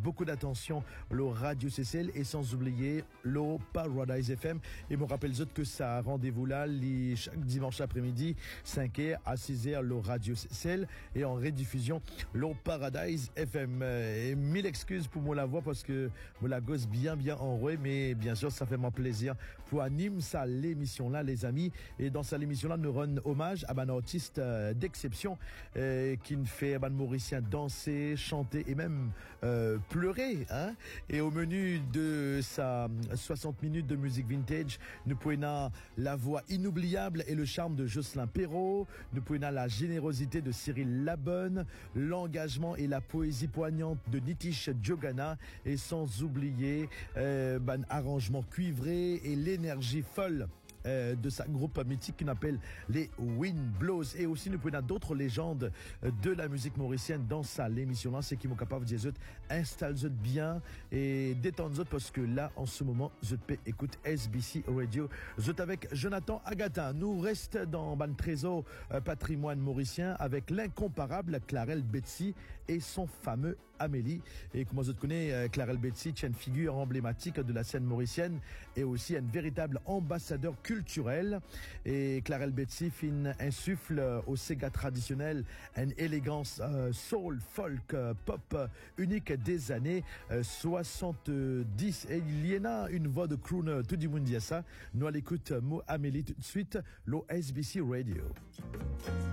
beaucoup d'attention le Radio CCL et sans oublier le Paradise FM. Et me rappelle que ça rendez-vous là chaque dimanche après-midi 5h à 6h le Radio CCL et en rediffusion le Paradise FM. Et mille excuses pour moi la voix parce que moi la gosse bien enrouée, mais bien sûr ça fait mon plaisir pour animer ça l'émission là les amis. Et dans cette émission là nous rend hommage à un artiste d'exception qui nous fait un mauricien danser, chanter et même pleurer hein. Et au menu de sa 60 minutes de musique vintage, nous pouvons la voix inoubliable et le charme de Jocelyn Perrault, nous pouvons la générosité de Cyril Labonne, l'engagement et la poésie poignante de Nitish Jogana et sans oublier arrangement cuivré et l'énergie folle de sa groupe mythique qu'on appelle les Wind Blows. Et aussi nous prenons d'autres légendes de la musique mauricienne dans ça l'émission là, c'est qui m'ont capable de dire installe-vous bien et détendre parce que là en ce moment je peux écoute SBC Radio vous avec Jonathan Agatin. Nous reste dans ban trésor patrimoine mauricien avec l'incomparable Clarel Betsy et son fameux Amélie. Et comment je te connais Clarel Betsy, c'est une figure emblématique de la scène mauricienne et aussi un véritable ambassadeur culturel. Et Clarel Betsy insuffle au Sega traditionnel une élégance soul, folk, pop unique des années 70. Et il y en a une voix de crooner, tout du monde dit ça. Nous à l'écoute, Mo Amélie tout de suite, l'OSBC Radio.